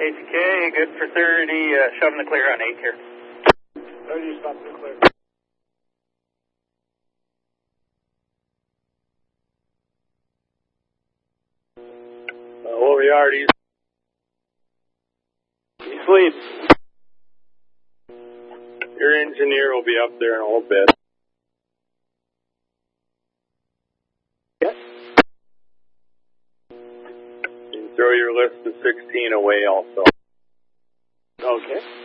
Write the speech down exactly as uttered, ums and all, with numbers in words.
A C K, good for thirty, uh, shoving the clear on eight here. thirty, stop the clear. Uh, over yard, he's... He sleeps. Your engineer will be up there in a little bit. Yes. You can throw your list of sixteen away also. Okay.